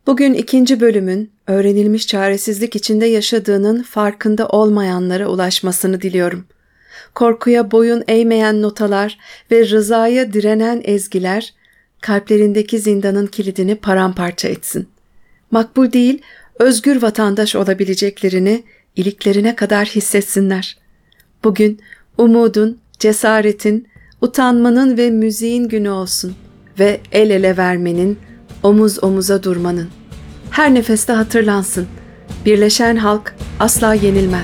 Bugün ikinci bölümün öğrenilmiş çaresizlik içinde yaşadığının farkında olmayanlara ulaşmasını diliyorum. Korkuya boyun eğmeyen notalar ve rızaya direnen ezgiler kalplerindeki zindanın kilidini paramparça etsin. Makbul değil, özgür vatandaş olabileceklerini iliklerine kadar hissetsinler. Bugün umudun, cesaretin, utanmanın ve müziğin günü olsun ve el ele vermenin, omuz omuza durmanın. Her nefeste hatırlansın. Birleşen halk asla yenilmez.